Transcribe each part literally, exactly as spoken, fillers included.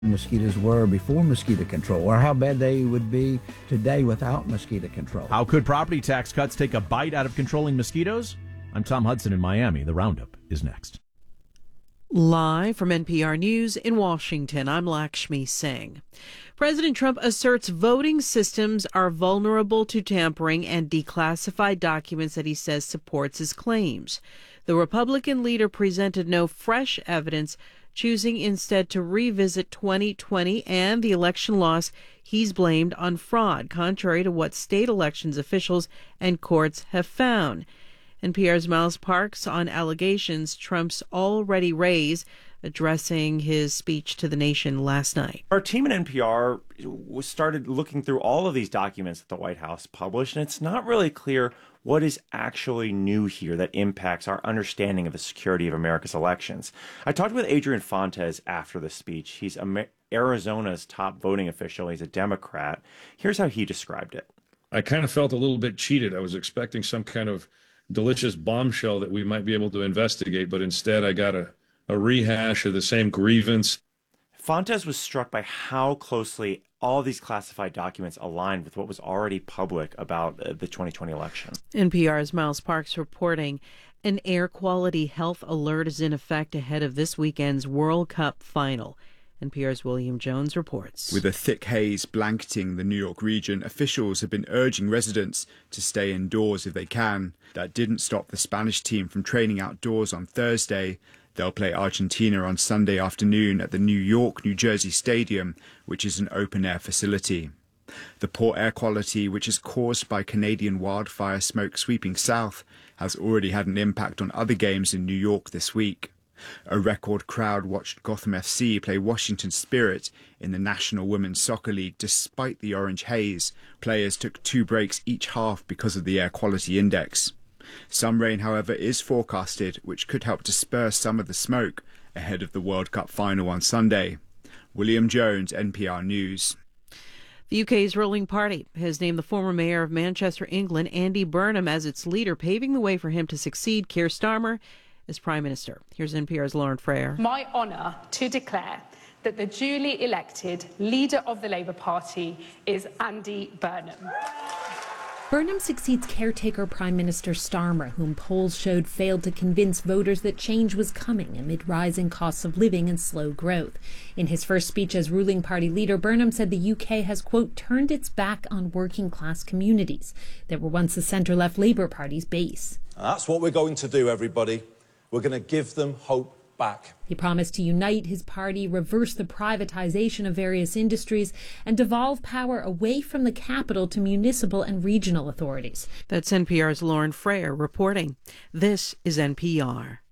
mosquitoes were before mosquito control, or how bad they would be today without mosquito control. How could property tax cuts take a bite out of controlling mosquitoes? I'm Tom Hudson in Miami. The Roundup is next. Live from N P R News in Washington, I'm Lakshmi Singh. President Trump asserts voting systems are vulnerable to tampering and declassified documents that he says supports his claims. The Republican leader presented no fresh evidence, choosing instead to revisit twenty twenty and the election loss he's blamed on fraud, contrary to what state elections officials and courts have found. N P R's Miles Parks on allegations Trump's already raised, addressing his speech to the nation last night. Our team at N P R started looking through all of these documents that the White House published, and it's not really clear what is actually new here that impacts our understanding of the security of America's elections. I talked with Adrian Fontes after the speech. He's Arizona's top voting official. He's a Democrat. Here's how he described it. I kind of felt a little bit cheated. I was expecting some kind of delicious bombshell that we might be able to investigate, but instead I got a, a rehash of the same grievance. Fontes was struck by how closely all these classified documents aligned with what was already public about the twenty twenty election. N P R's Miles Parks reporting an air quality health alert is in effect ahead of this weekend's World Cup final. N P R's William Jones reports. With a thick haze blanketing the New York region, officials have been urging residents to stay indoors if they can. That didn't stop the Spanish team from training outdoors on Thursday. They'll play Argentina on Sunday afternoon at the New York, New Jersey Stadium, which is an open-air facility. The poor air quality, which is caused by Canadian wildfire smoke sweeping south, has already had an impact on other games in New York this week. A record crowd watched Gotham F C play Washington Spirit in the National Women's Soccer League despite the orange haze. Players took two breaks each half because of the air quality index. Some rain, however, is forecasted, which could help disperse some of the smoke ahead of the World Cup final on Sunday. William Jones, N P R News. The U K's ruling party has named the former mayor of Manchester, England, Andy Burnham, as its leader, paving the way for him to succeed Keir Starmer as Prime Minister. Here's N P R's Lauren Freyer. My honour to declare that the duly elected leader of the Labour Party is Andy Burnham. Burnham succeeds caretaker Prime Minister Starmer, whom polls showed failed to convince voters that change was coming amid rising costs of living and slow growth. In his first speech as ruling party leader, Burnham said the U K has, quote, turned its back on working class communities that were once the centre-left Labour Party's base. And that's what we're going to do, everybody. We're going to give them hope back. He promised to unite his party, reverse the privatization of various industries, and devolve power away from the capital to municipal and regional authorities. That's N P R's Lauren Freyer reporting. This is N P R.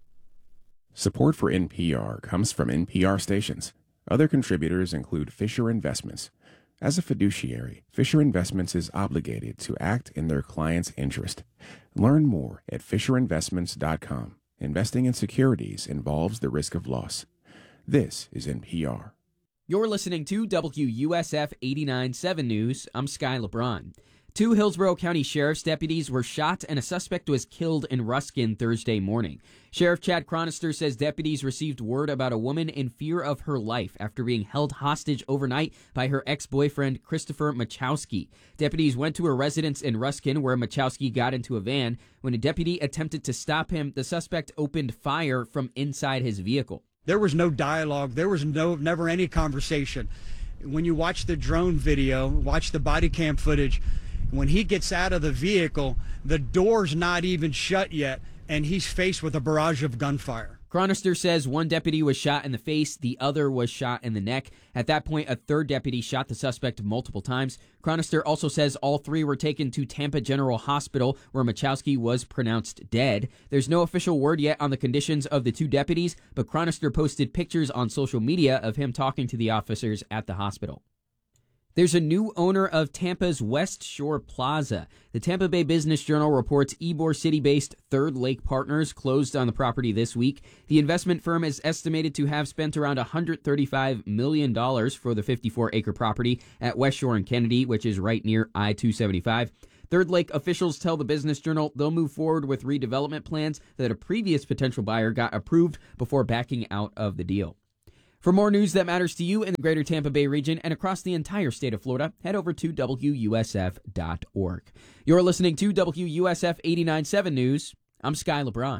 Support for N P R comes from N P R stations. Other contributors include Fisher Investments. As a fiduciary, Fisher Investments is obligated to act in their client's interest. Learn more at fisher investments dot com. Investing in securities involves the risk of loss. This is N P R. You're listening to W U S F eighty-nine point seven News. I'm Sky LeBron. Two Hillsborough County Sheriff's deputies were shot and a suspect was killed in Ruskin Thursday morning. Sheriff Chad Chronister says deputies received word about a woman in fear of her life after being held hostage overnight by her ex-boyfriend Christopher Machowski. Deputies went to her residence in Ruskin where Machowski got into a van. When a deputy attempted to stop him, the suspect opened fire from inside his vehicle. There was no dialogue. There was no never any conversation. When you watch the drone video, watch the body cam footage, when he gets out of the vehicle, the door's not even shut yet, and he's faced with a barrage of gunfire. Chronister says one deputy was shot in the face, the other was shot in the neck. At that point, a third deputy shot the suspect multiple times. Chronister also says all three were taken to Tampa General Hospital, where Machowski was pronounced dead. There's no official word yet on the conditions of the two deputies, but Chronister posted pictures on social media of him talking to the officers at the hospital. There's a new owner of Tampa's West Shore Plaza. The Tampa Bay Business Journal reports Ybor City-based Third Lake Partners closed on the property this week. The investment firm is estimated to have spent around one hundred thirty-five million dollars for the fifty-four acre property at West Shore and Kennedy, which is right near I two seventy-five. Third Lake officials tell the Business Journal they'll move forward with redevelopment plans that a previous potential buyer got approved before backing out of the deal. For more news that matters to you in the greater Tampa Bay region and across the entire state of Florida, head over to W U S F dot org. You're listening to W U S F eighty-nine point seven News. I'm Sky LeBron.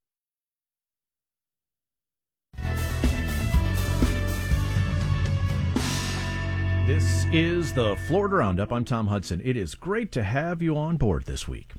This is the Florida Roundup. I'm Tom Hudson. It is great to have you on board this week.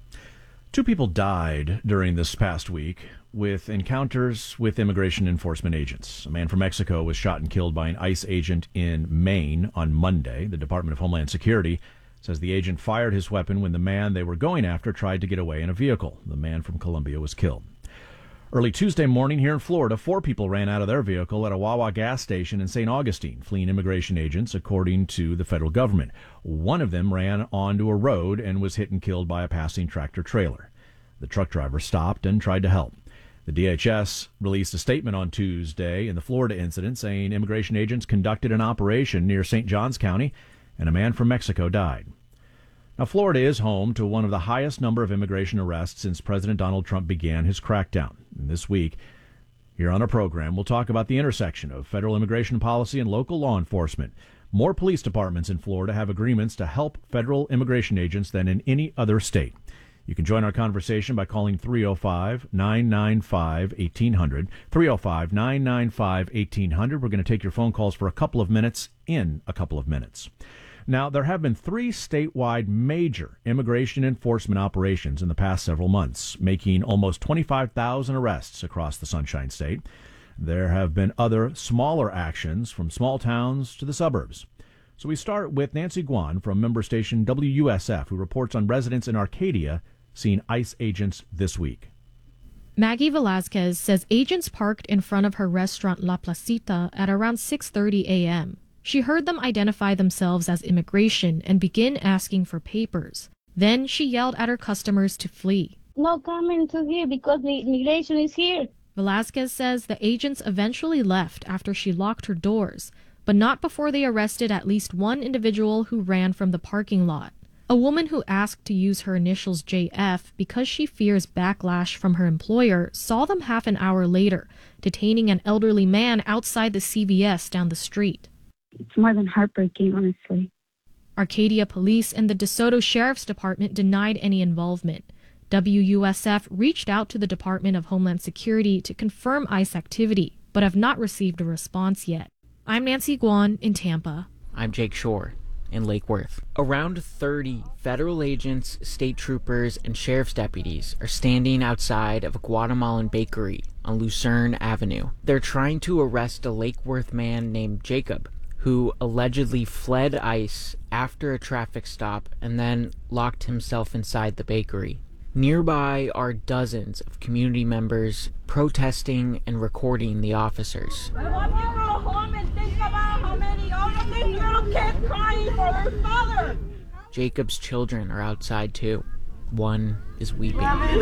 Two people died during this past week with encounters with immigration enforcement agents. A man from Mexico was shot and killed by an ICE agent in Maine on Monday. The Department of Homeland Security says the agent fired his weapon when the man they were going after tried to get away in a vehicle. The man from Colombia was killed. Early Tuesday morning here in Florida, four people ran out of their vehicle at a Wawa gas station in Saint Augustine, fleeing immigration agents, according to the federal government. One of them ran onto a road and was hit and killed by a passing tractor trailer. The truck driver stopped and tried to help. The D H S released a statement on Tuesday in the Florida incident saying immigration agents conducted an operation near Saint Johns County and a man from Mexico died. Now, Florida is home to one of the highest number of immigration arrests since President Donald Trump began his crackdown. And this week, here on our program, we'll talk about the intersection of federal immigration policy and local law enforcement. More police departments in Florida have agreements to help federal immigration agents than in any other state. You can join our conversation by calling three oh five, nine nine five, eighteen hundred, three oh five, nine nine five, eighteen hundred. We're going to take your phone calls for a couple of minutes in a couple of minutes. Now, there have been three statewide major immigration enforcement operations in the past several months, making almost twenty-five thousand arrests across the Sunshine State. There have been other smaller actions from small towns to the suburbs. So we start with Nancy Guan from member station W U S F, who reports on residents in Arcadia seeing ICE agents this week. Maggie Velasquez says agents parked in front of her restaurant La Placita at around six thirty a.m. She heard them identify themselves as immigration and begin asking for papers. Then she yelled at her customers to flee. No coming to here because the immigration is here. Velasquez says the agents eventually left after she locked her doors, but not before they arrested at least one individual who ran from the parking lot. A woman who asked to use her initials J F because she fears backlash from her employer saw them half an hour later, detaining an elderly man outside the C V S down the street. It's more than heartbreaking, honestly. Arcadia Police and the DeSoto Sheriff's Department denied any involvement. W U S F reached out to the Department of Homeland Security to confirm ICE activity, but have not received a response yet. I'm Nancy Guan in Tampa. I'm Jake Shore in Lake Worth. Around thirty federal agents, state troopers, and sheriff's deputies are standing outside of a Guatemalan bakery on Lucerne Avenue. They're trying to arrest a Lake Worth man named Jacob, who allegedly fled ICE after a traffic stop and then locked himself inside the bakery. Nearby are dozens of community members protesting and recording the officers. I want you to go home and think about how many other little kids crying for their father. Jacob's children are outside too. One is weeping.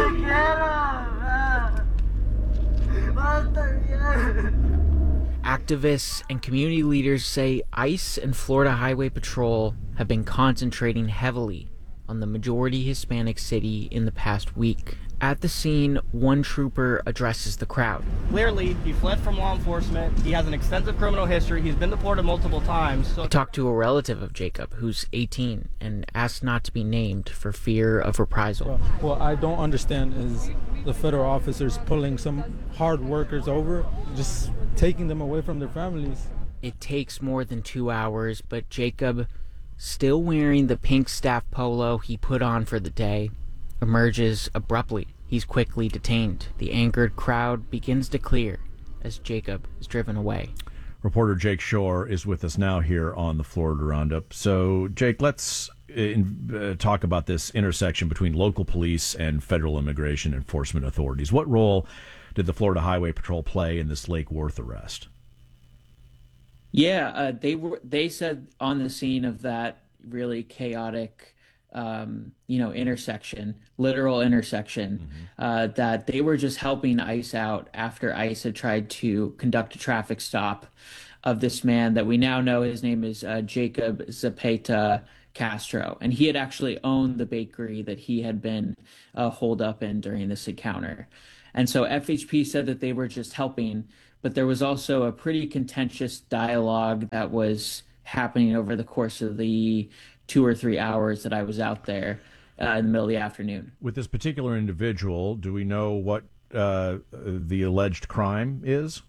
Activists and community leaders say ICE and Florida Highway Patrol have been concentrating heavily on the majority Hispanic city in the past week. At the scene, one trooper addresses the crowd. Clearly, he fled from law enforcement. He has an extensive criminal history. He's been deported multiple times. So- I talked to a relative of Jacob, who's eighteen, and asked not to be named for fear of reprisal. What I don't understand is the federal officers pulling some hard workers over, just taking them away from their families. It takes more than two hours, but Jacob, still wearing the pink staff polo he put on for the day, emerges abruptly. He's quickly detained. The angered crowd begins to clear as Jacob is driven away. Reporter Jake Shore is with us now here on the Florida Roundup. So, Jake, let's uh, talk about this intersection between local police and federal immigration enforcement authorities. What role did the Florida Highway Patrol play in this Lake Worth arrest? Yeah, uh, they were. They said on the scene of that really chaotic, um, you know, intersection, literal intersection, mm-hmm. uh, that they were just helping ICE out after ICE had tried to conduct a traffic stop of this man that we now know his name is uh, Jacob Zapata Castro, and he had actually owned the bakery that he had been uh, holed up in during this encounter. And so F H P said that they were just helping, but there was also a pretty contentious dialogue that was happening over the course of the two or three hours that I was out there uh, in the middle of the afternoon. With this particular individual, do we know what uh, the alleged crime is?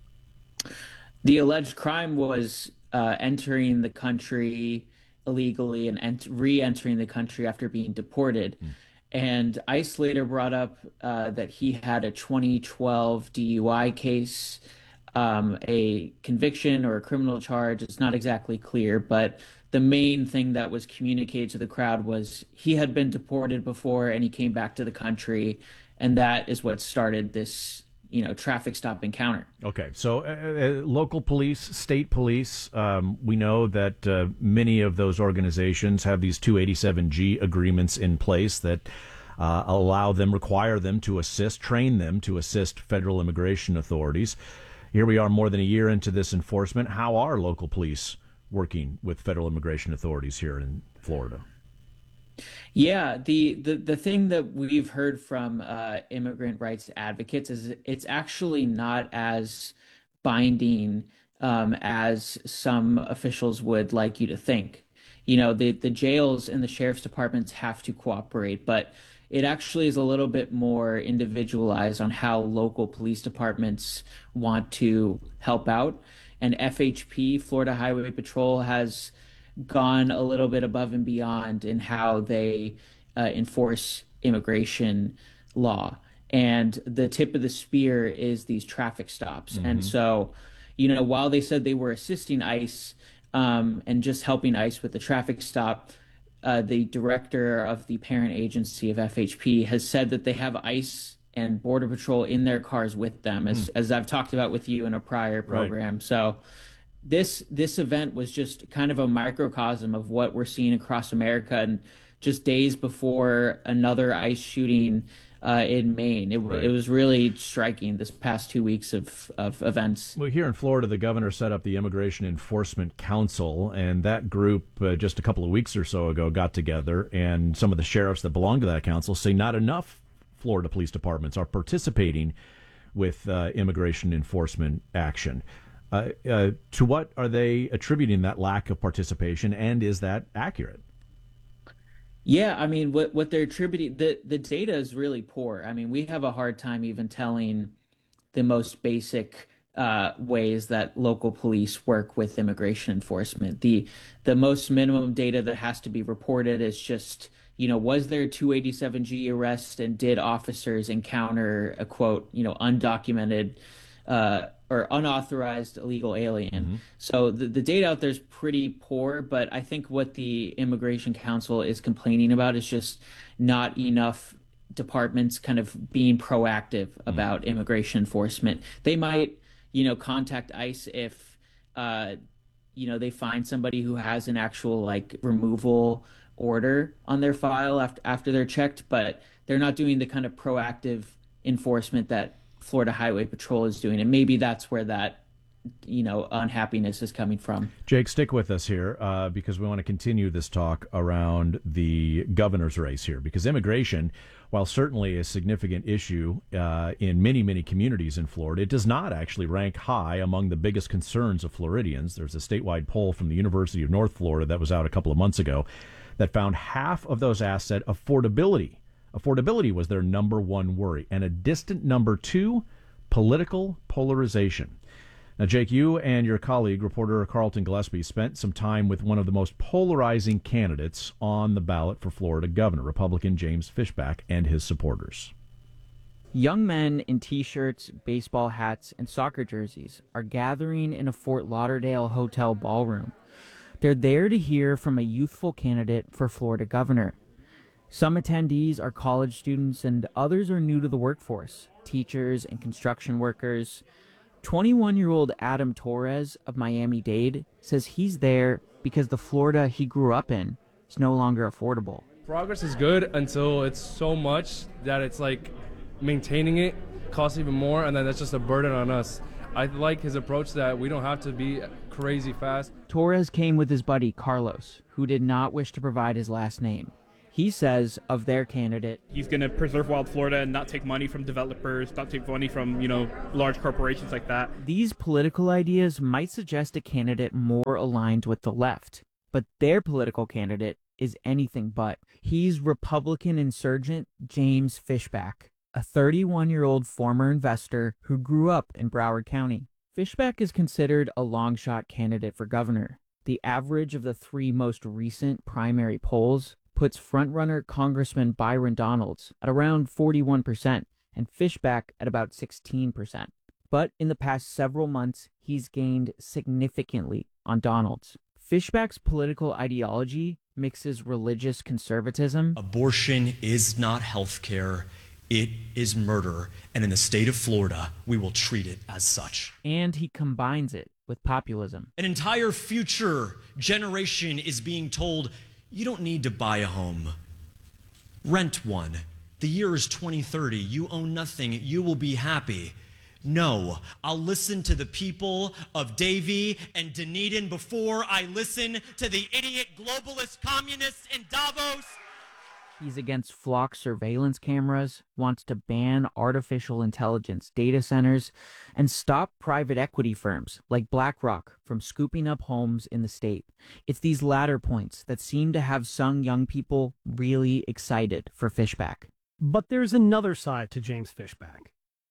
The alleged crime was uh, entering the country illegally and ent- re-entering the country after being deported. Mm. And ICE later brought up uh, that he had a twenty twelve D U I case, um, a conviction or a criminal charge. It's not exactly clear, but the main thing that was communicated to the crowd was he had been deported before and he came back to the country, and that is what started this, you know, traffic stop encounter. Okay, so uh, uh, local police, state police, um, we know that uh, many of those organizations have these two eighty-seven G agreements in place that uh, allow them, require them to assist, train them to assist federal immigration authorities. Here we are more than a year into this enforcement. How are local police working with federal immigration authorities here in Florida? Yeah, the, the, the thing that we've heard from uh, immigrant rights advocates is it's actually not as binding um, as some officials would like you to think. You know, the, the jails and the sheriff's departments have to cooperate, but it actually is a little bit more individualized on how local police departments want to help out. And F H P, Florida Highway Patrol, has gone a little bit above and beyond in how they uh, enforce immigration law. And the tip of the spear is these traffic stops. Mm-hmm. And so, you know, while they said they were assisting ICE um, and just helping ICE with the traffic stop, uh, the director of the parent agency of F H P has said that they have ICE and Border Patrol in their cars with them, as, mm. as I've talked about with you in a prior program. Right. So this this event was just kind of a microcosm of what we're seeing across America, and just days before another ICE shooting uh, in Maine. It, right. it was really striking, this past two weeks of, of events. Well, here in Florida, the governor set up the Immigration Enforcement Council, and that group uh, just a couple of weeks or so ago got together, and some of the sheriffs that belong to that council say not enough Florida police departments are participating with uh, immigration enforcement action. Uh, uh, to what are they attributing that lack of participation, and is that accurate? Yeah, I mean, what what they're attributing, the, the data is really poor. I mean, we have a hard time even telling the most basic uh, ways that local police work with immigration enforcement. The the most minimum data that has to be reported is just, you know, was there a two eighty-seven G arrest, and did officers encounter a, quote, you know, undocumented uh, or unauthorized illegal alien. Mm-hmm. So the, the data out there is pretty poor, but I think what the Immigration Council is complaining about is just not enough departments kind of being proactive about mm-hmm. immigration enforcement. They might, you know, contact ICE if, uh, you know, they find somebody who has an actual like removal order on their file after after they're checked, but they're not doing the kind of proactive enforcement that Florida Highway Patrol is doing, and maybe that's where that, you know, unhappiness is coming from. Jake, stick with us here uh, because we want to continue this talk around the governor's race here, because immigration, while certainly a significant issue uh, in many, many communities in Florida, it does not actually rank high among the biggest concerns of Floridians. There's a statewide poll from the University of North Florida that was out a couple of months ago that found half of those asked said affordability. Affordability was their number one worry, and a distant number two, political polarization. Now, Jake, you and your colleague, reporter Carlton Gillespie, spent some time with one of the most polarizing candidates on the ballot for Florida governor, Republican James Fishback, and his supporters. Young men in T-shirts, baseball hats, and soccer jerseys are gathering in a Fort Lauderdale hotel ballroom. They're there to hear from a youthful candidate for Florida governor. Some attendees are college students and others are new to the workforce, teachers and construction workers. twenty-one-year-old Adam Torres of Miami-Dade says he's there because the Florida he grew up in is no longer affordable. Progress is good until it's so much that it's like maintaining it costs even more, and then that's just a burden on us. I like his approach that we don't have to be crazy fast. Torres came with his buddy Carlos, who did not wish to provide his last name. He says of their candidate, he's going to preserve wild Florida and not take money from developers, not take money from, you know, large corporations like that. These political ideas might suggest a candidate more aligned with the left, but their political candidate is anything but. He's Republican insurgent James Fishback, a thirty-one-year-old former investor who grew up in Broward County. Fishback is considered a long-shot candidate for governor. The average of the three most recent primary polls puts frontrunner Congressman Byron Donalds at around forty-one percent and Fishback at about sixteen percent. But in the past several months, he's gained significantly on Donalds. Fishback's political ideology mixes religious conservatism. Abortion is not health care. It is murder. And in the state of Florida, we will treat it as such. And he combines it with populism. An entire future generation is being told, you don't need to buy a home. Rent one. The year is twenty thirty. You own nothing. You will be happy. No, I'll listen to the people of Davie and Dunedin before I listen to the idiot globalist communists in Davos. He's against flock surveillance cameras, wants to ban artificial intelligence data centers, and stop private equity firms like BlackRock from scooping up homes in the state. It's these latter points that seem to have some young people really excited for Fishback. But there's another side to James Fishback.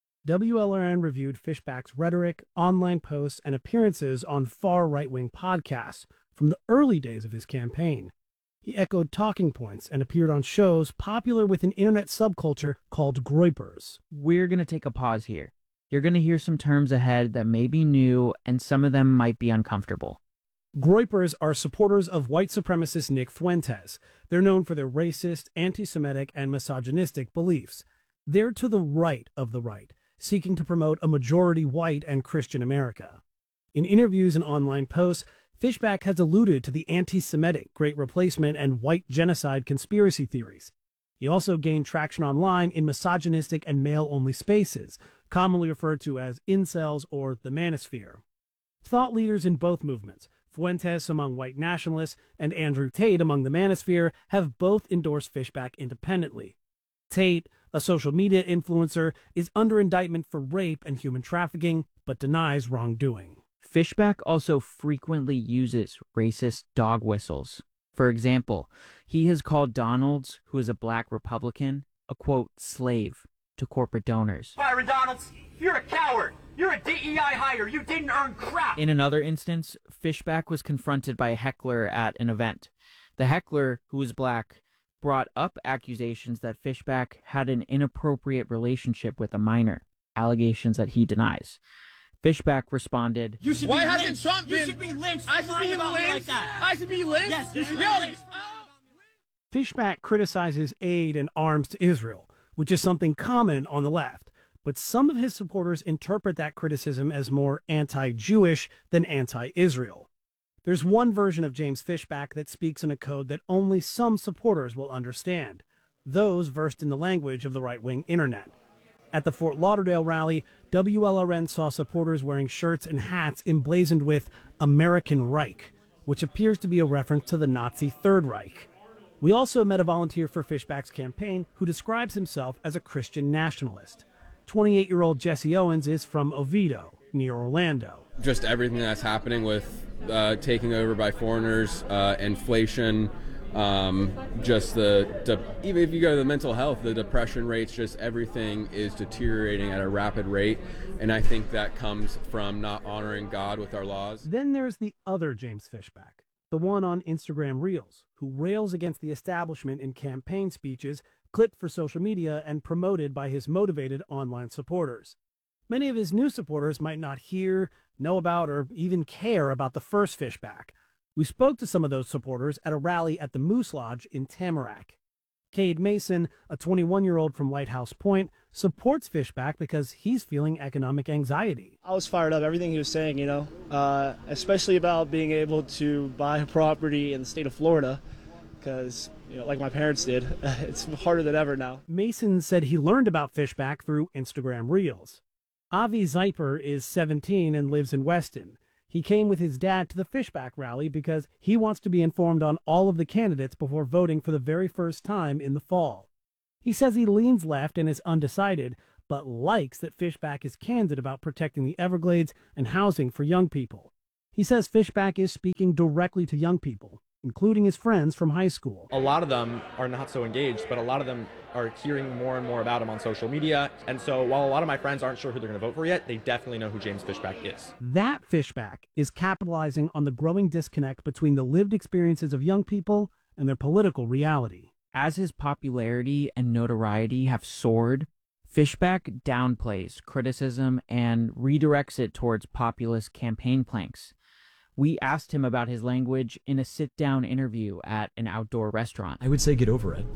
W L R N reviewed Fishback's rhetoric, online posts, and appearances on far right-wing podcasts from the early days of his campaign. He echoed talking points and appeared on shows popular with an internet subculture called groypers. We're going to take a pause here. You're going to hear some terms ahead that may be new, and some of them might be uncomfortable. Groypers are supporters of white supremacist Nick Fuentes. They're known for their racist, anti-Semitic, and misogynistic beliefs. They're to the right of the right, seeking to promote a majority white and Christian America. In interviews and online posts, Fishback has alluded to the anti-Semitic Great Replacement and white genocide conspiracy theories. He also gained traction online in misogynistic and male-only spaces, commonly referred to as incels or the manosphere. Thought leaders in both movements, Fuentes among white nationalists and Andrew Tate among the manosphere, have both endorsed Fishback independently. Tate, a social media influencer, is under indictment for rape and human trafficking, but denies wrongdoing. Fishback also frequently uses racist dog whistles. For example, he has called Donalds, who is a black Republican, a quote, slave to corporate donors. Byron Donalds, you're a coward. You're a D E I hire. You didn't earn crap. In another instance, Fishback was confronted by a heckler at an event. The heckler, who was black, brought up accusations that Fishback had an inappropriate relationship with a minor, allegations that he denies. Fishback responded, You should Why hasn't Trump been? You should be lynched. I should be lynched. Like that. I should be lynched. Yes, you should be lynched. Fishback criticizes aid and arms to Israel, which is something common on the left. But some of his supporters interpret that criticism as more anti-Jewish than anti-Israel. There's one version of James Fishback that speaks in a code that only some supporters will understand, those versed in the language of the right-wing internet. At the Fort Lauderdale rally, W L R N saw supporters wearing shirts and hats emblazoned with American Reich, which appears to be a reference to the Nazi Third Reich. We also met a volunteer for Fishback's campaign who describes himself as a Christian nationalist. twenty-eight-year-old Jesse Owens is from Oviedo, near Orlando. Just everything that's happening with uh, taking over by foreigners, uh, inflation, um, just the, the, even if you go to the mental health, the depression rates, just everything is deteriorating at a rapid rate. And I think that comes from not honoring God with our laws. Then there's the other James Fishback, the one on Instagram Reels, who rails against the establishment in campaign speeches clipped for social media and promoted by his motivated online supporters. Many of his new supporters might not hear, know about, or even care about the first Fishback. We spoke to some of those supporters at a rally at the Moose Lodge in Tamarack. Cade Mason, a twenty-one-year-old from Lighthouse Point, supports Fishback because he's feeling economic anxiety. I was fired up, everything he was saying, you know, uh, especially about being able to buy a property in the state of Florida, because, you know, like my parents did, it's harder than ever now. Mason said he learned about Fishback through Instagram Reels. Avi Zeiper is seventeen and lives in Weston. He came with his dad to the Fishback rally because he wants to be informed on all of the candidates before voting for the very first time in the fall. He says he leans left and is undecided, but likes that Fishback is candid about protecting the Everglades and housing for young people. He says Fishback is speaking directly to young people, including his friends from high school. A lot of them are not so engaged, but a lot of them are hearing more and more about him on social media. And so while a lot of my friends aren't sure who they're going to vote for yet, they definitely know who James Fishback is. That Fishback is capitalizing on the growing disconnect between the lived experiences of young people and their political reality. As his popularity and notoriety have soared, Fishback downplays criticism and redirects it towards populist campaign planks. We asked him about his language in a sit-down interview at an outdoor restaurant. I would say get over it.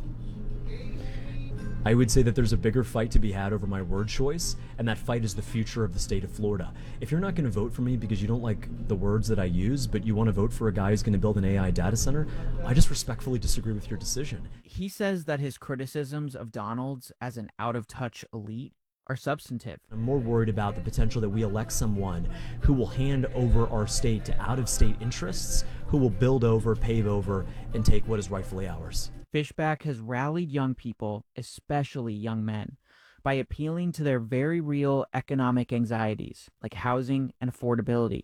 I would say that there's a bigger fight to be had over my word choice, and that fight is the future of the state of Florida. If you're not going to vote for me because you don't like the words that I use, but you want to vote for a guy who's going to build an A I data center, I just respectfully disagree with your decision. He says that his criticisms of Donald's as an out-of-touch elite are substantive. I'm more worried about the potential that we elect someone who will hand over our state to out-of-state interests, who will build over, pave over, and take what is rightfully ours. Fishback has rallied young people, especially young men, by appealing to their very real economic anxieties, like housing and affordability.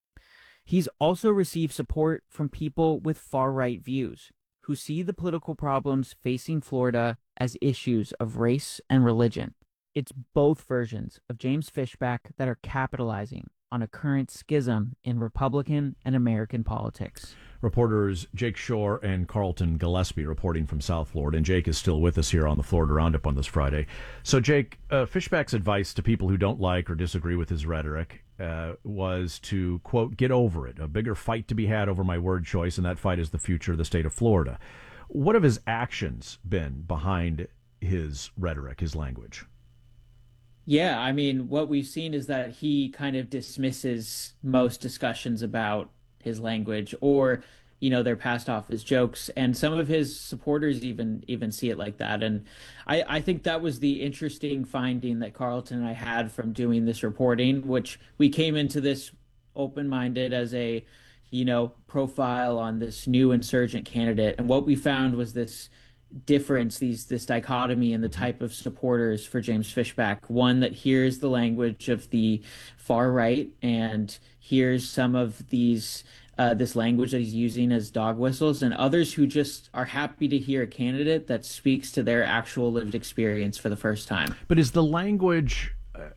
He's also received support from people with far-right views, who see the political problems facing Florida as issues of race and religion. It's both versions of James Fishback that are capitalizing on a current schism in Republican and American politics. Reporters Jake Shore and Carlton Gillespie reporting from South Florida, and Jake is still with us here on the Florida Roundup on this Friday. So, Jake, uh, Fishback's advice to people who don't like or disagree with his rhetoric uh, was to, quote, get over it, a bigger fight to be had over my word choice, and that fight is the future of the state of Florida. What have his actions been behind his rhetoric, his language? Yeah, I mean, what we've seen is that he kind of dismisses most discussions about his language, or, you know, they're passed off as jokes, and some of his supporters even even see it like that. And I, I think that was the interesting finding that Carlton and I had from doing this reporting, which we came into this open-minded as a, you know, profile on this new insurgent candidate. And what we found was this difference, these this dichotomy in the type of supporters for James Fishback. One that hears the language of the far right and hears some of these uh, this language that he's using as dog whistles, and others who just are happy to hear a candidate that speaks to their actual lived experience for the first time. But is the language, uh,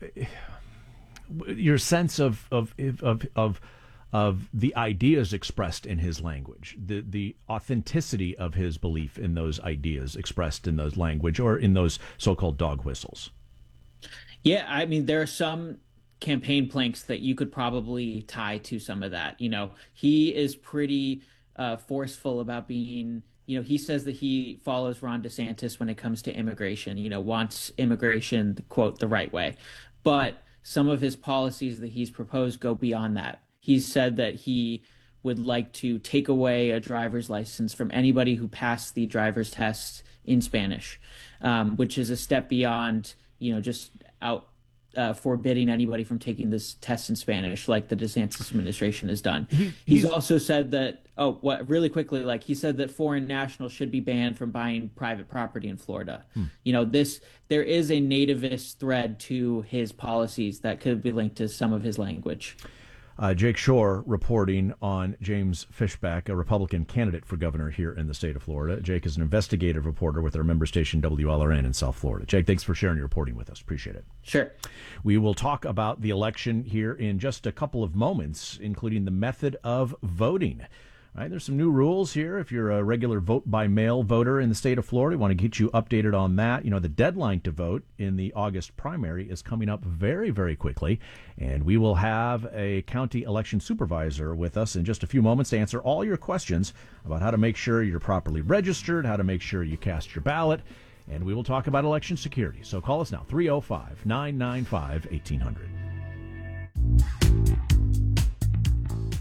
your sense of of of of of the ideas expressed in his language, the the authenticity of his belief in those ideas expressed in those language or in those so-called dog whistles? Yeah, I mean, there are some campaign planks that you could probably tie to some of that. You know, he is pretty uh, forceful about being, you know, he says that he follows Ron DeSantis when it comes to immigration, you know, wants immigration, quote, the right way. But some of his policies that he's proposed go beyond that. He's said that he would like to take away a driver's license from anybody who passed the driver's test in Spanish, um, which is a step beyond, you know, just out uh, forbidding anybody from taking this test in Spanish, like the DeSantis administration has done. He, he's, he's also said that, oh, what really quickly, like he said that foreign nationals should be banned from buying private property in Florida. Hmm. You know, this there is a nativist thread to his policies that could be linked to some of his language. Uh, Jake Shore reporting on James Fishback, a Republican candidate for governor here in the state of Florida. Jake is an investigative reporter with our member station W L R N in South Florida. Jake, thanks for sharing your reporting with us. Appreciate it. Sure. We will talk about the election here in just a couple of moments, including the method of voting. All right, there's some new rules here. If you're a regular vote-by-mail voter in the state of Florida, we want to get you updated on that. You know, the deadline to vote in the August primary is coming up very, very quickly, and we will have a county election supervisor with us in just a few moments to answer all your questions about how to make sure you're properly registered, how to make sure you cast your ballot, and we will talk about election security. So call us now, three oh five, nine nine five, eighteen hundred.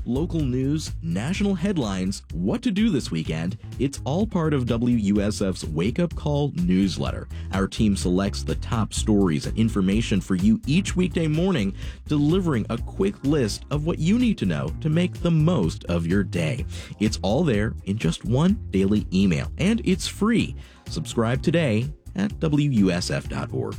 local news, national headlines, what to do this weekend, it's all part of W U S F's Wake Up Call newsletter. Our team selects the top stories and information for you each weekday morning, delivering a quick list of what you need to know to make the most of your day. It's all there in just one daily email, and it's free. Subscribe today at W U S F dot org.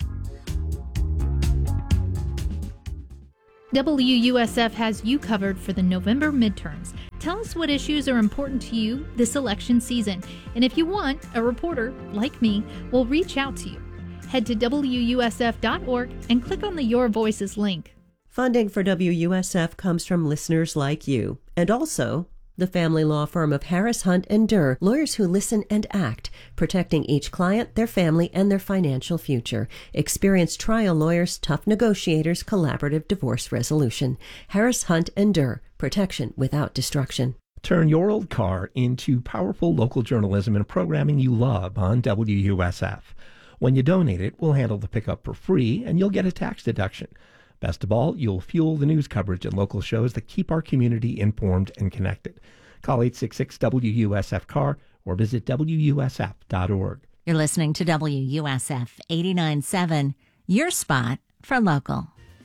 W U S F has you covered for the November midterms. Tell us what issues are important to you this election season. And if you want, a reporter, like me, will reach out to you. Head to W U S F dot org and click on the Your Voices link. Funding for W U S F comes from listeners like you, and also the family law firm of Harris, Hunt and Durr, lawyers who listen and act, protecting each client, their family, and their financial future. Experienced trial lawyers, tough negotiators, collaborative divorce resolution. Harris, Hunt and Durr, protection without destruction. Turn your old car into powerful local journalism and programming you love on W U S F. When you donate it, we'll handle the pickup for free, and you'll get a tax deduction. Best of all, you'll fuel the news coverage and local shows that keep our community informed and connected. Call eight six six W U S F C A R or visit W U S F dot org. You're listening to W U S F eighty-nine point seven, your spot for local.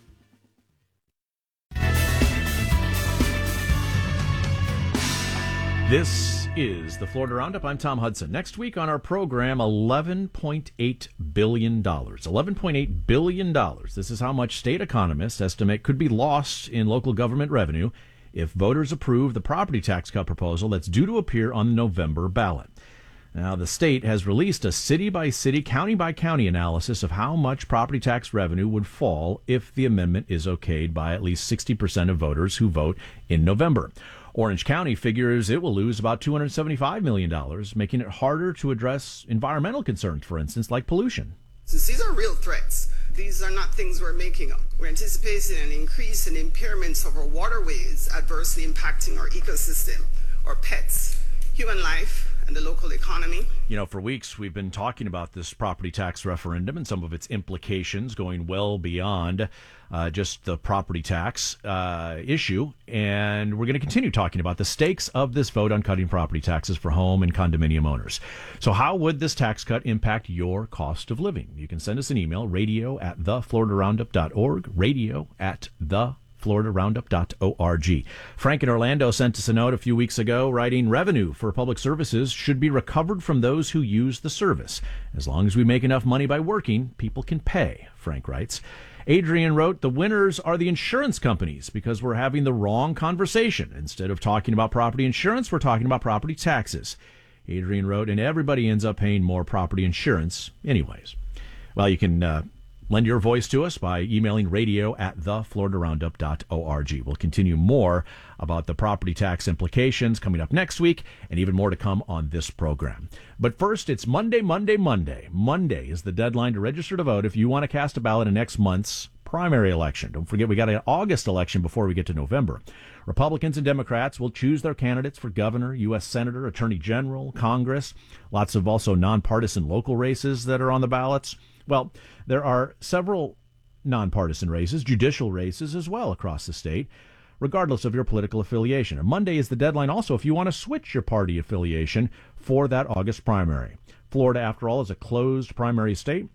This is the Florida Roundup. I'm Tom Hudson. Next week on our program, eleven point eight billion dollars. eleven point eight billion dollars. This is how much state economists estimate could be lost in local government revenue if voters approve the property tax cut proposal that's due to appear on the November ballot. Now, the state has released a city-by-city, county-by-county analysis of how much property tax revenue would fall if the amendment is okayed by at least sixty percent of voters who vote in November. Orange County figures it will lose about two hundred seventy-five million dollars, making it harder to address environmental concerns, for instance, like pollution. Since these are real threats, these are not things we're making up. We're anticipating an increase in impairments of our waterways, adversely impacting our ecosystem, our pets, human life, and the local economy. You know, for weeks we've been talking about this property tax referendum and some of its implications going well beyond uh, just the property tax uh, issue. And we're going to continue talking about the stakes of this vote on cutting property taxes for home and condominium owners. So how would this tax cut impact your cost of living? You can send us an email, radio at the florida roundup dot org, radio at the florida roundup dot org. Frank in Orlando sent us a note a few weeks ago writing, revenue for public services should be recovered from those who use the service. As long as we make enough money by working, people can pay, Frank writes. Adrian wrote, the winners are the insurance companies because we're having the wrong conversation. Instead of talking about property insurance, we're talking about property taxes. Adrian wrote, and everybody ends up paying more property insurance anyways. Well, you can uh, lend your voice to us by emailing radio at the florida roundup dot org. We'll continue more about the property tax implications coming up next week, and even more to come on this program. But first, it's Monday, Monday, Monday. Monday is the deadline to register to vote if you want to cast a ballot in next month's primary election. Don't forget, we got an August election before we get to November. Republicans and Democrats will choose their candidates for governor, U S senator, attorney general, Congress. Lots of also nonpartisan local races that are on the ballots. Well, there are several nonpartisan races, judicial races as well across the state, regardless of your political affiliation. And Monday is the deadline also if you want to switch your party affiliation for that August primary. Florida, after all, is a closed primary state.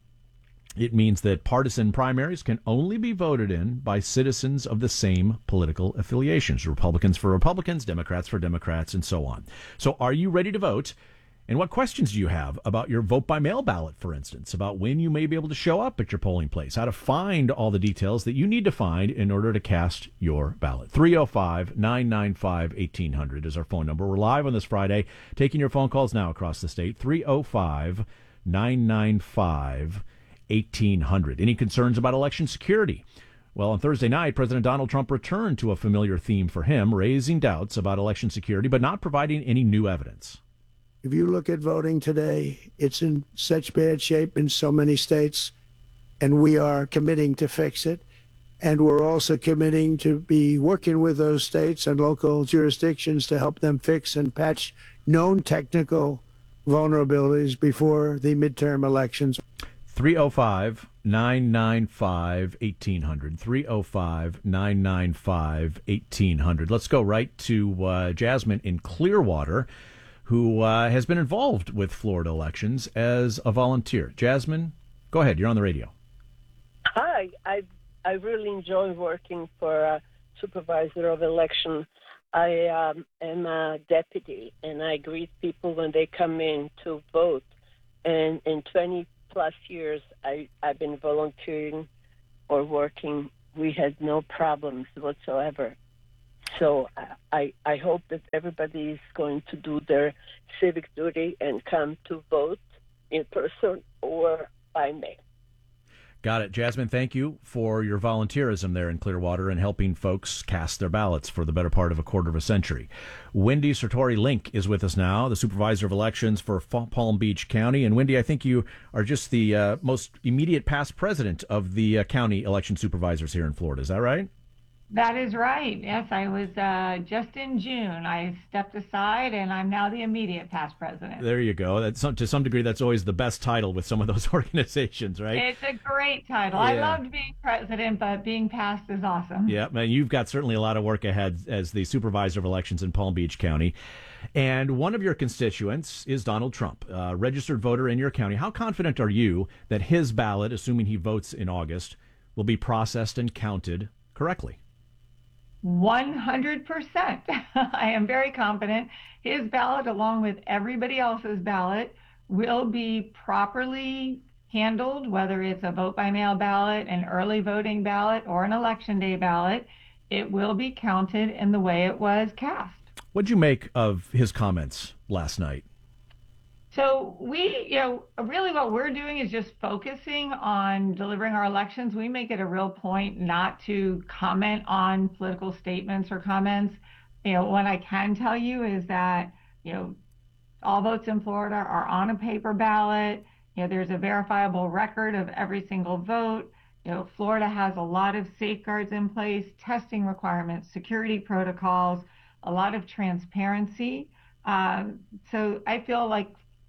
It means that partisan primaries can only be voted in by citizens of the same political affiliations, Republicans for Republicans, Democrats for Democrats, and so on. So are you ready to vote? And what questions do you have about your vote-by-mail ballot, for instance, about when you may be able to show up at your polling place, how to find all the details that you need to find in order to cast your ballot? three oh five, nine nine five, eighteen hundred is our phone number. We're live on this Friday, taking your phone calls now across the state, three oh five, nine nine five, eighteen hundred. Any concerns about election security? Well, on Thursday night, President Donald Trump returned to a familiar theme for him, raising doubts about election security, but not providing any new evidence. If you look at voting today, it's in such bad shape in so many states, and we are committing to fix it. And we're also committing to be working with those states and local jurisdictions to help them fix and patch known technical vulnerabilities before the midterm elections. three oh five, nine nine five, one eight hundred. three oh five, nine nine five, one eight hundred. Let's go right to uh, Jasmine in Clearwater, who uh, has been involved with Florida elections as a volunteer. Jasmine, go ahead. You're on the radio. Hi. I I really enjoy working for a supervisor of election. I um, am a deputy, and I greet people when they come in to vote. And in twenty plus years, I, I've been volunteering or working. We had no problems whatsoever. So I, I hope that everybody is going to do their civic duty and come to vote in person or by mail. Got it. Jasmine, thank you for your volunteerism there in Clearwater and helping folks cast their ballots for the better part of a quarter of a century. Wendy Sartori-Link is with us now, the supervisor of elections for Palm Beach County. And Wendy, I think you are just the uh, most immediate past president of the uh, county election supervisors here in Florida. Is that right? That is right. Yes, I was uh, just in June. I stepped aside, and I'm now the immediate past president. There you go. That's some, to some degree, that's always the best title with some of those organizations, right? It's a great title. Yeah. I loved being president, but being past is awesome. Yeah, man, you've got certainly a lot of work ahead as the supervisor of elections in Palm Beach County. And one of your constituents is Donald Trump, a registered voter in your county. How confident are you that his ballot, assuming he votes in August, will be processed and counted correctly? one hundred percent. I am very confident his ballot, along with everybody else's ballot, will be properly handled, whether it's a vote by mail ballot, an early voting ballot, or an election day ballot. It will be counted in the way it was cast. What'd you make of his comments last night? So we, you know, really what we're doing is just focusing on delivering our elections. We make it a real point not to comment on political statements or comments. You know, what I can tell you is that, you know, all votes in Florida are on a paper ballot. You know, there's a verifiable record of every single vote. You know, Florida has a lot of safeguards in place, testing requirements, security protocols, a lot of transparency. Um, so I feel like,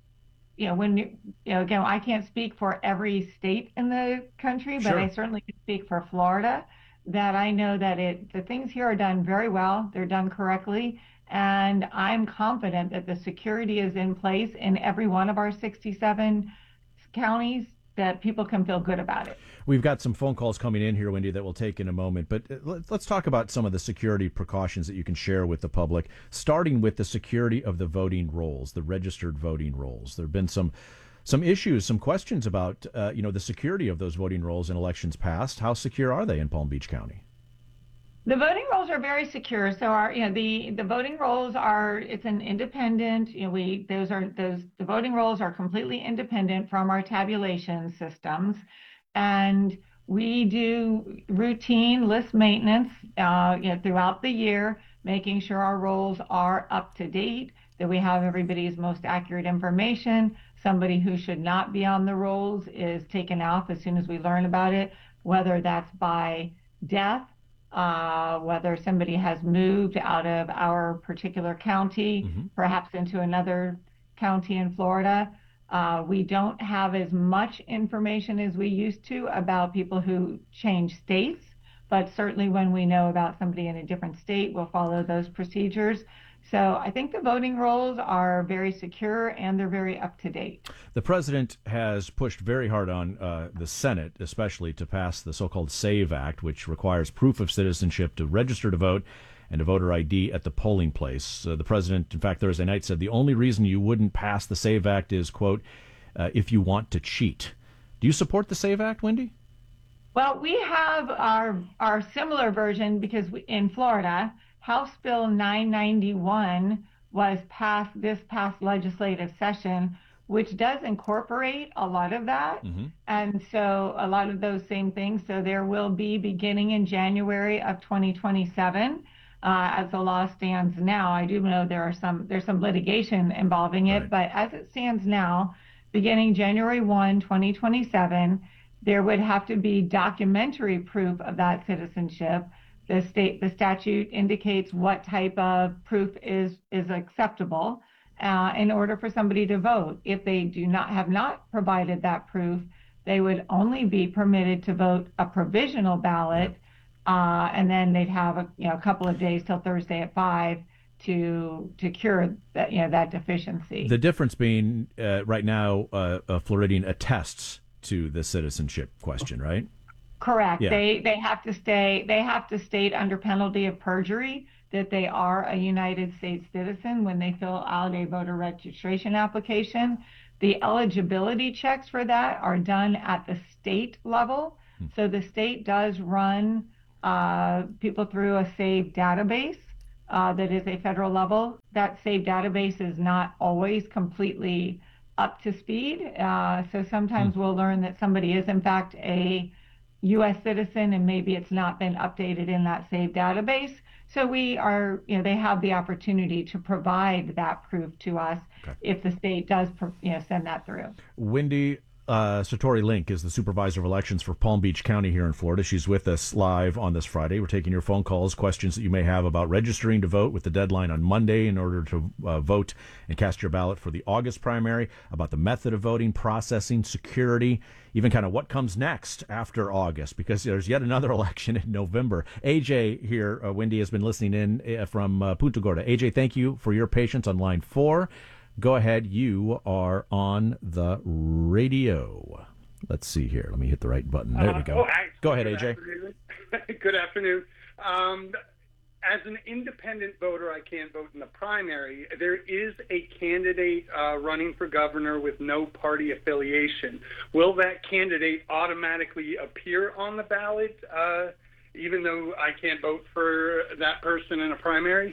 you know, when, you you know, again, I can't speak for every state in the country, but Sure. I certainly can speak for Florida, that I know that it the things here are done very well. They're done correctly. And I'm confident that the security is in place in every one of our sixty-seven counties, that people can feel good about it. We've got some phone calls coming in here, Wendy, that we'll take in a moment. But let's talk about some of the security precautions that you can share with the public, starting with the security of the voting rolls, the registered voting rolls. There have been some some issues, some questions about, uh, you know, the security of those voting rolls in elections past. How secure are they in Palm Beach County? The voting rolls are very secure. So our, you know, the, the voting rolls are, it's an independent, you know, we, those are, those, the voting rolls are completely independent from our tabulation systems. And we do routine list maintenance, uh, you know, throughout the year, making sure our rolls are up to date, that we have everybody's most accurate information. Somebody who should not be on the rolls is taken off as soon as we learn about it, whether that's by death, uh, whether somebody has moved out of our particular county, mm-hmm. perhaps into another county in Florida. Uh, we don't have as much information as we used to about people who change states, but certainly when we know about somebody in a different state, we'll follow those procedures. So I think the voting rolls are very secure and they're very up to date. The president has pushed very hard on uh, the Senate, especially to pass the so-called SAVE Act, which requires proof of citizenship to register to vote and a voter I D at the polling place. Uh, the president, in fact, Thursday night said the only reason you wouldn't pass the SAVE Act is, quote, uh, if you want to cheat. Do you support the SAVE Act, Wendy? Well, we have our our similar version because we, in Florida, House Bill nine ninety-one was passed this past legislative session, which does incorporate a lot of that. Mm-hmm. And so a lot of those same things. So there will be, beginning in January of twenty twenty-seven, uh, as the law stands now. I do know there are some there's some litigation involving it, right. But as it stands now, beginning January first, twenty twenty-seven, there would have to be documentary proof of that citizenship. The state, the statute indicates what type of proof is is acceptable uh, in order for somebody to vote. If they do not have not provided that proof, they would only be permitted to vote a provisional ballot, uh, and then they'd have a, you know, a couple of days till Thursday at five to to cure that, you know, that deficiency. The difference being uh, right now, uh, a Floridian attests to the citizenship question, right? Correct. Yeah. They they have to stay. They have to state under penalty of perjury that they are a United States citizen when they fill out a voter registration application. The eligibility checks for that are done at the state level. Hmm. So the state does run uh, people through a SAVE database uh, that is a federal level. That SAVE database is not always completely up to speed. Uh, so sometimes hmm. we'll learn that somebody is in fact a U S citizen and maybe it's not been updated in that SAVE database. So we are, you know, they have the opportunity to provide that proof to us okay. if the state does, you know, send that through. Wendy uh, Satori Link is the supervisor of elections for Palm Beach County here in Florida. She's with us live on this Friday. We're taking your phone calls, questions that you may have about registering to vote with the deadline on Monday in order to uh, vote and cast your ballot for the August primary, about the method of voting, processing, security, even kind of what comes next after August, because there's yet another election in November. A J here, uh, Wendy, has been listening in uh, from uh, Punta Gorda. A J, thank you for your patience on line four. Go ahead. You are on the radio. Let's see here. Let me hit the right button. There we go. Uh, oh, I, go ahead, good A J. Afternoon. Good afternoon. Um, as an independent voter, I can't vote in the primary. There is a candidate uh, running for governor with no party affiliation. Will that candidate automatically appear on the ballot, uh, even though I can't vote for that person in a primary?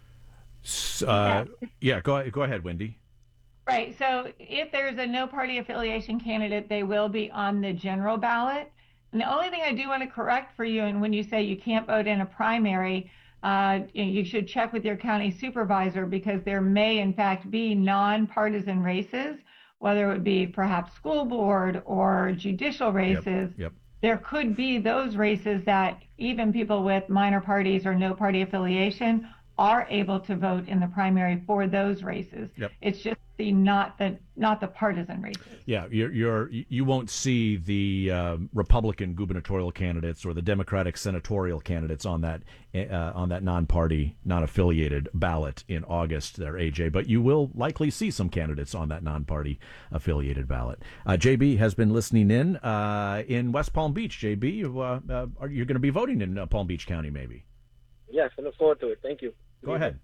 Uh, yeah, go, go ahead, Wendy. Right. So if there's a no party affiliation candidate, they will be on the general ballot. And the only thing I do want to correct for you, and when you say you can't vote in a primary, uh, you should check with your county supervisor, because there may in fact be nonpartisan races, whether it would be perhaps school board or judicial races. Yep. Yep. There could be those races that even people with minor parties or no party affiliation are able to vote in the primary for those races. Yep. It's just the not the not the partisan races. Yeah, you're, you're you won't see the uh, Republican gubernatorial candidates or the Democratic senatorial candidates on that uh, on that non-party, non-affiliated ballot in August there, A J. But you will likely see some candidates on that non-party affiliated ballot. Uh, J B has been listening in uh, in West Palm Beach. J B, you, uh, uh, are you going to be voting in uh, Palm Beach County, maybe? Yes, I look forward to it. Thank you. Go ahead.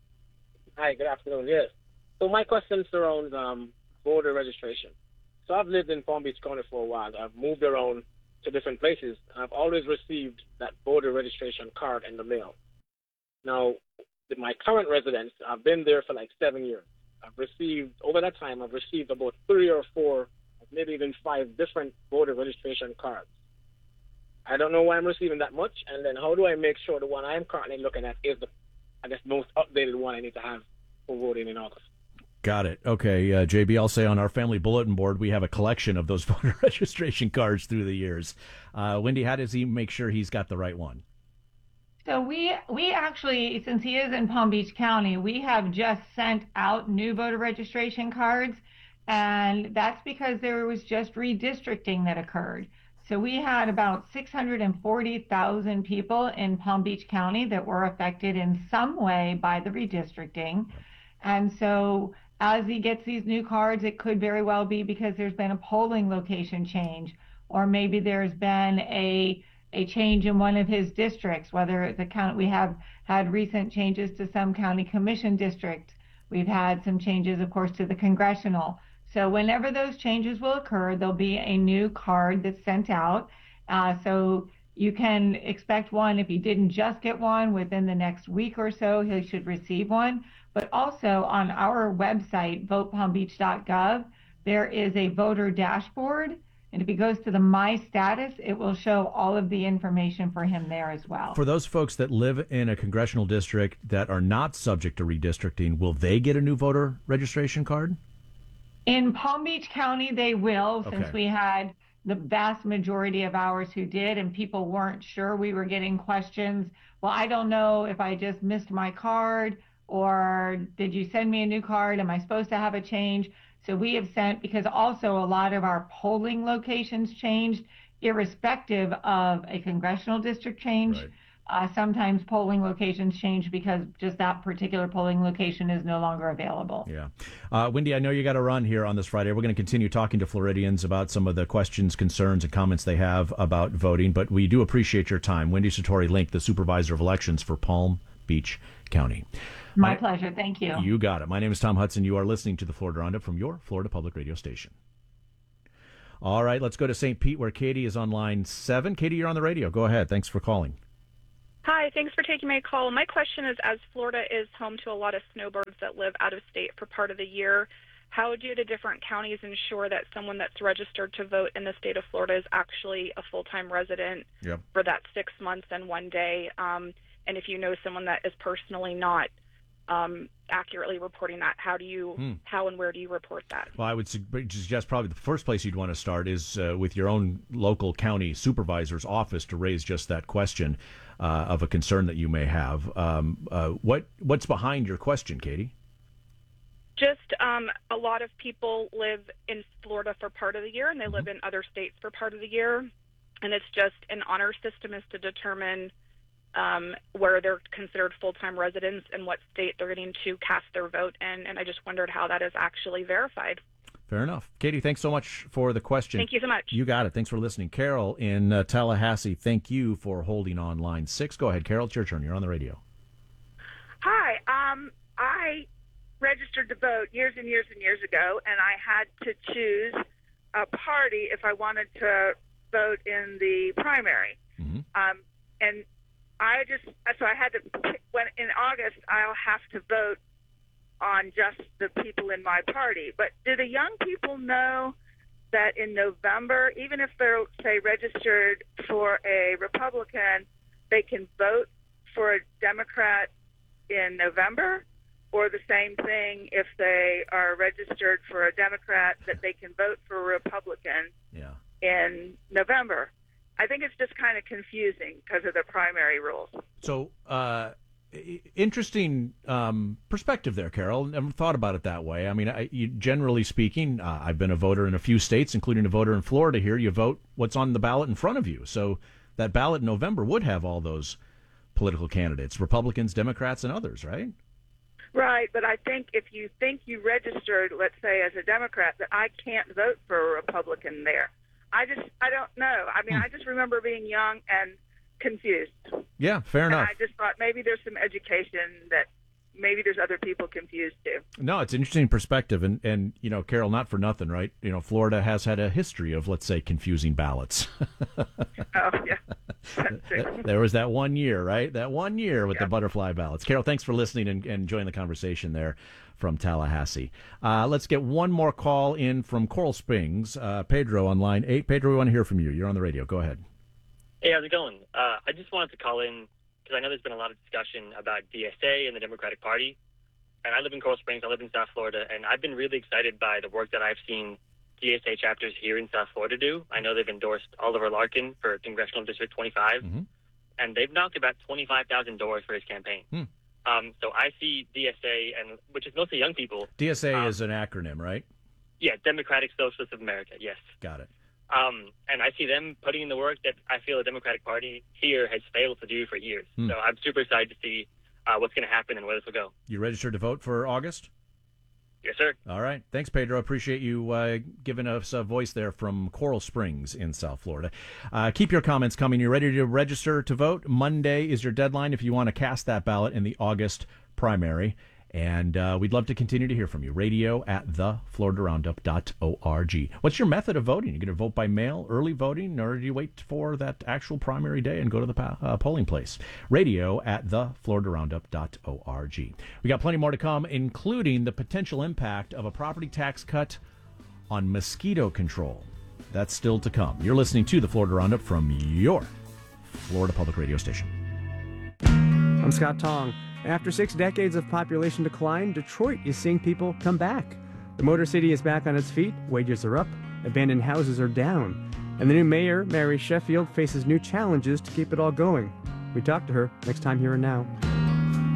Hi, good afternoon. Yes. So my question surrounds um, voter registration. So I've lived in Palm Beach County for a while. I've moved around to different places, and I've always received that voter registration card in the mail. Now, with my current residence, I've been there for like seven years. I've received, over that time, I've received about three or four, maybe even five different voter registration cards. I don't know why I'm receiving that much, and then how do I make sure the one I am currently looking at is the, I guess, most updated one I need to have for voting in August? Got it. Okay, uh, J B, I'll say on our family bulletin board, we have a collection of those voter registration cards through the years. Uh, Wendy, how does he make sure he's got the right one? So we we actually, since he is in Palm Beach County, we have just sent out new voter registration cards, and that's because there was just redistricting that occurred. So we had about six hundred forty thousand people in Palm Beach County that were affected in some way by the redistricting. And so as he gets these new cards, it could very well be because there's been a polling location change, or maybe there's been a a change in one of his districts, whether the county, we have had recent changes to some county commission districts. We've had some changes, of course, to the congressional. So whenever those changes will occur, there'll be a new card that's sent out. Uh, so you can expect one. If you didn't just get one, within the next week or so, he should receive one. But also on our website, vote palm beach dot gov, there is a voter dashboard. And if he goes to the My Status, it will show all of the information for him there as well. For those folks that live in a congressional district that are not subject to redistricting, will they get a new voter registration card? In Palm Beach County, they will, since Okay. we had the vast majority of ours who did, and people weren't sure. We were getting questions. Well, I don't know if I just missed my card, or did you send me a new card? Am I supposed to have a change? So we have sent, because also a lot of our polling locations changed, irrespective of a congressional district change. Right. Uh, sometimes polling locations change because just that particular polling location is no longer available. Yeah. Uh, Wendy, I know you got to run here on this Friday. We're going to continue talking to Floridians about some of the questions, concerns, and comments they have about voting, but we do appreciate your time. Wendy Sartori-Link, the Supervisor of Elections for Palm Beach County. My My, pleasure. Thank you. You got it. My name is Tom Hudson. You are listening to the Florida Roundup from your Florida Public Radio station. All right, let's go to Saint Pete, where Katie is on line seven. Katie, you're on the radio. Go ahead. Thanks for calling. Hi, thanks for taking my call. My question is, as Florida is home to a lot of snowbirds that live out of state for part of the year, how do the different counties ensure that someone that's registered to vote in the state of Florida is actually a full-time resident Yep. for that six months and one day? Um, and if you know someone that is personally not um, accurately reporting that, how do you, Hmm. how and where do you report that? Well, I would suggest probably the first place you'd want to start is uh, with your own local county supervisor's office to raise just that question uh, of a concern that you may have. Um, uh, what what's behind your question, Katie? Just um, a lot of people live in Florida for part of the year, and they Mm-hmm. live in other states for part of the year. And it's just an honor system is to determine um, where they're considered full-time residents and what state they're getting to cast their vote in. And I just wondered how that is actually verified. Fair enough. Katie, thanks so much for the question. Thank you so much. You got it. Thanks for listening. Carol in uh, Tallahassee, thank you for holding on line six. Go ahead, Carol. It's your turn. You're on the radio. Hi. Um, I registered to vote years and years and years ago, and I had to choose a party if I wanted to vote in the primary. Mm-hmm. Um, and I just, so I had to, pick- when in August, I'll have to vote on just the people in my party. But do the young people know that in November, even if they're, say, registered for a Republican, they can vote for a Democrat in November? Or the same thing if they are registered for a Democrat, that they can vote for a Republican yeah. in November? I think it's just kind of confusing because of the primary rules. So, uh, i- interesting um, perspective there, Carol. Never thought about it that way. I mean, I, you, generally speaking, uh, I've been a voter in a few states, including a voter in Florida here. You vote what's on the ballot in front of you. So that ballot in November would have all those political candidates, Republicans, Democrats, and others, right? Right, but I think if you think you registered, let's say, as a Democrat, that I can't vote for a Republican there. I just, I don't know. I mean, Hmm. I just remember being young and confused. Yeah, fair and enough. I just thought maybe there's some education that maybe there's other people confused too. No, it's an interesting perspective, and, and you know, Carol, not for nothing, right? You know, Florida has had a history of, let's say, confusing ballots. Oh, yeah. That's true. There was that one year, right? That one year with Yeah. the butterfly ballots. Carol, thanks for listening and, and enjoying the conversation there from Tallahassee. Uh, let's get one more call in from Coral Springs. Uh, Pedro on line eight. Pedro, we want to hear from you. You're on the radio. Go ahead. Hey, how's it going? Uh, I just wanted to call in because I know there's been a lot of discussion about D S A and the Democratic Party. And I live in Coral Springs. I live in South Florida. And I've been really excited by the work that I've seen D S A chapters here in South Florida do. I know they've endorsed Oliver Larkin for Congressional District twenty-five. Mm-hmm. And they've knocked about twenty-five thousand doors for his campaign. Hmm. Um, so I see D S A, and which is mostly young people. D S A Um, is an acronym, right? Yeah, Democratic Socialists of America, yes. Got it. Um, and I see them putting in the work that I feel the Democratic Party here has failed to do for years. Hmm. So I'm super excited to see uh, what's going to happen and where this will go. You registered to vote for August? Yes, sir. All right. Thanks, Pedro. Appreciate you uh, giving us a voice there from Coral Springs in South Florida. Uh, keep your comments coming. You're ready to register to vote? Monday is your deadline if you want to cast that ballot in the August primary. And uh, we'd love to continue to hear from you. Radio at the florida roundup dot org. What's your method of voting? You're going to vote by mail, early voting, or do you wait for that actual primary day and go to the pa- uh, polling place? Radio at the florida roundup dot org. We got plenty more to come, including the potential impact of a property tax cut on mosquito control. That's still to come. You're listening to the Florida Roundup from your Florida Public Radio station. I'm Scott Tong. After six decades of population decline, Detroit is seeing people come back. The Motor City is back on its feet, wages are up, abandoned houses are down, and the new mayor, Mary Sheffield, faces new challenges to keep it all going. We talk to her next time here and now.